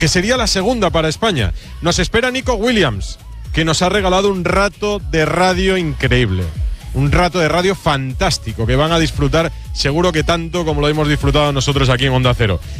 que sería la segunda para España. Nos espera Nico Williams, que nos ha regalado un rato de radio increíble. Un rato de radio fantástico, que van a disfrutar seguro que tanto como lo hemos disfrutado nosotros aquí en Onda Cero.